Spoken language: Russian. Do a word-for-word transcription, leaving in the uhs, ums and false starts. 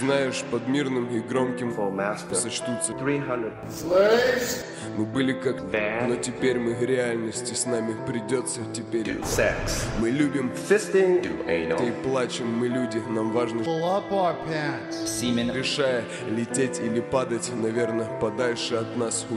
знаешь, под мирным и громким сочтутся. Мы были как но теперь мы реальности, с нами придется теперь. Мы любим и плачем, мы люди, нам важно, решая лететь или падать, наверное, подальше от нас.